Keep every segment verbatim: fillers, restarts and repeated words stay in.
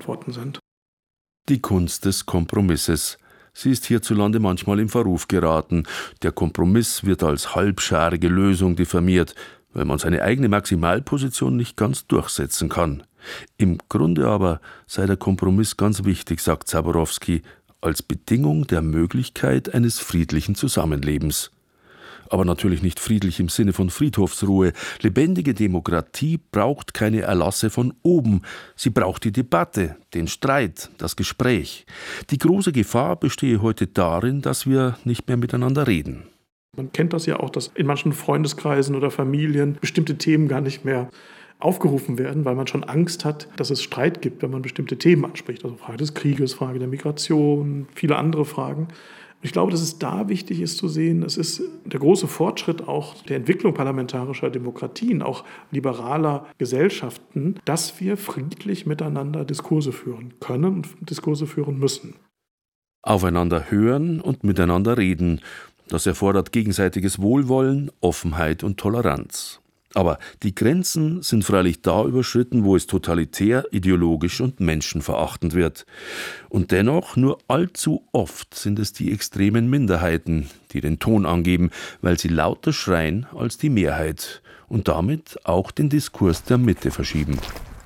Antworten sind. Die Kunst des Kompromisses. Sie ist hierzulande manchmal in Verruf geraten. Der Kompromiss wird als halbscharige Lösung diffamiert, weil man seine eigene Maximalposition nicht ganz durchsetzen kann. Im Grunde aber sei der Kompromiss ganz wichtig, sagt Zaborowski, als Bedingung der Möglichkeit eines friedlichen Zusammenlebens. Aber natürlich nicht friedlich im Sinne von Friedhofsruhe. Lebendige Demokratie braucht keine Erlasse von oben. Sie braucht die Debatte, den Streit, das Gespräch. Die große Gefahr bestehe heute darin, dass wir nicht mehr miteinander reden. Man kennt das ja auch, dass in manchen Freundeskreisen oder Familien bestimmte Themen gar nicht mehr aufgerufen werden, weil man schon Angst hat, dass es Streit gibt, wenn man bestimmte Themen anspricht. Also Frage des Krieges, Frage der Migration, viele andere Fragen. Ich glaube, dass es da wichtig ist zu sehen, es ist der große Fortschritt auch der Entwicklung parlamentarischer Demokratien, auch liberaler Gesellschaften, dass wir friedlich miteinander Diskurse führen können und Diskurse führen müssen. Aufeinander hören und miteinander reden, das erfordert gegenseitiges Wohlwollen, Offenheit und Toleranz. Aber die Grenzen sind freilich da überschritten, wo es totalitär, ideologisch und menschenverachtend wird. Und dennoch, nur allzu oft sind es die extremen Minderheiten, die den Ton angeben, weil sie lauter schreien als die Mehrheit und damit auch den Diskurs der Mitte verschieben.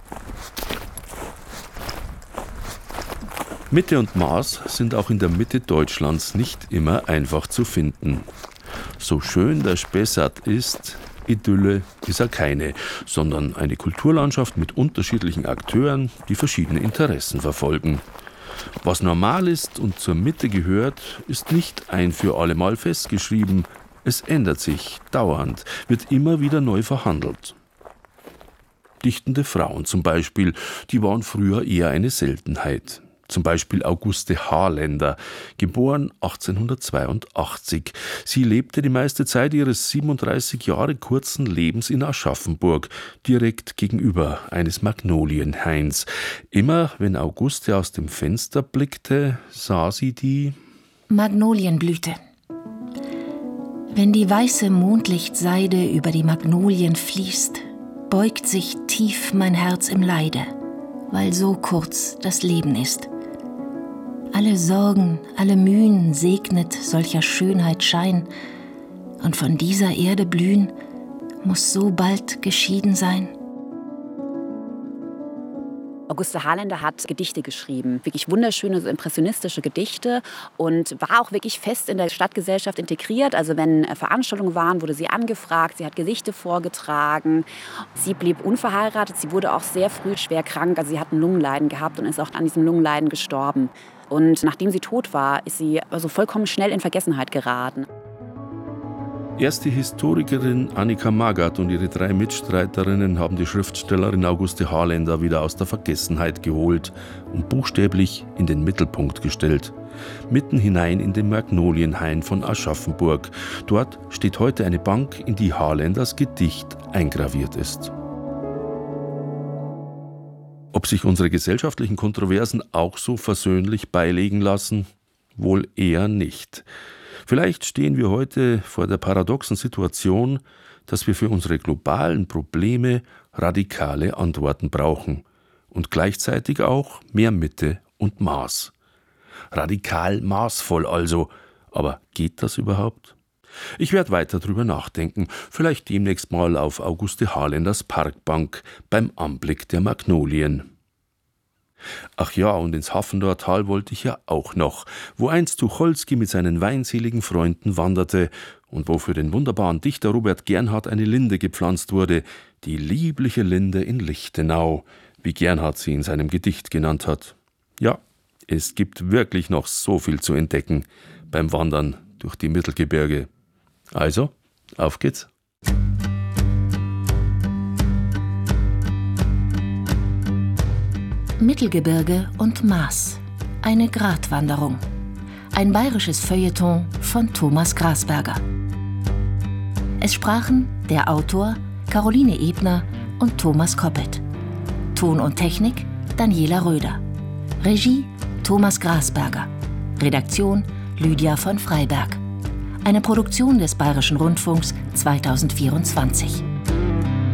Mitte und Maß sind auch in der Mitte Deutschlands nicht immer einfach zu finden. So schön der Spessart ist, Idylle ist er keine, sondern eine Kulturlandschaft mit unterschiedlichen Akteuren, die verschiedene Interessen verfolgen. Was normal ist und zur Mitte gehört, ist nicht ein für allemal festgeschrieben. Es ändert sich dauernd, wird immer wieder neu verhandelt. Dichtende Frauen zum Beispiel, die waren früher eher eine Seltenheit. Zum Beispiel Auguste Harländer, geboren achtzehnhundertzweiundachtzig. Sie lebte die meiste Zeit ihres siebenunddreißig Jahre kurzen Lebens in Aschaffenburg, direkt gegenüber eines Magnolienhains. Immer wenn Auguste aus dem Fenster blickte, sah sie die Magnolienblüte. Wenn die weiße Mondlichtseide über die Magnolien fließt, beugt sich tief mein Herz im Leide, weil so kurz das Leben ist. Alle Sorgen, alle Mühen segnet solcher Schönheit Schein, und von dieser Erde blühen muss so bald geschieden sein. Auguste Harländer hat Gedichte geschrieben, wirklich wunderschöne, so impressionistische Gedichte und war auch wirklich fest in der Stadtgesellschaft integriert. Also wenn Veranstaltungen waren, wurde sie angefragt, sie hat Gedichte vorgetragen. Sie blieb unverheiratet, sie wurde auch sehr früh schwer krank, also sie hat ein Lungenleiden gehabt und ist auch an diesem Lungenleiden gestorben. Und nachdem sie tot war, ist sie also vollkommen schnell in Vergessenheit geraten. Erst die Historikerin Annika Magath und ihre drei Mitstreiterinnen haben die Schriftstellerin Auguste Harländer wieder aus der Vergessenheit geholt und buchstäblich in den Mittelpunkt gestellt. Mitten hinein in den Magnolienhain von Aschaffenburg. Dort steht heute eine Bank, in die Harländers Gedicht eingraviert ist. Ob sich unsere gesellschaftlichen Kontroversen auch so versöhnlich beilegen lassen? Wohl eher nicht. Vielleicht stehen wir heute vor der paradoxen Situation, dass wir für unsere globalen Probleme radikale Antworten brauchen und gleichzeitig auch mehr Mitte und Maß. Radikal maßvoll also, aber geht das überhaupt? Ich werde weiter drüber nachdenken, vielleicht demnächst mal auf Auguste Harländers Parkbank beim Anblick der Magnolien. Ach ja, und ins Hafendorfer Tal wollte ich ja auch noch, wo einst Tucholsky mit seinen weinseligen Freunden wanderte und wo für den wunderbaren Dichter Robert Gernhardt eine Linde gepflanzt wurde, die liebliche Linde in Lichtenau, wie Gernhardt sie in seinem Gedicht genannt hat. Ja, es gibt wirklich noch so viel zu entdecken beim Wandern durch die Mittelgebirge. Also, auf geht's! Mittelgebirge und Maas. Eine Gratwanderung. Ein bayerisches Feuilleton von Thomas Grasberger. Es sprachen der Autor Caroline Ebner und Thomas Koppelt. Ton und Technik Daniela Röder. Regie Thomas Grasberger. Redaktion Lydia von Freiberg. Eine Produktion des Bayerischen Rundfunks zweitausendvierundzwanzig.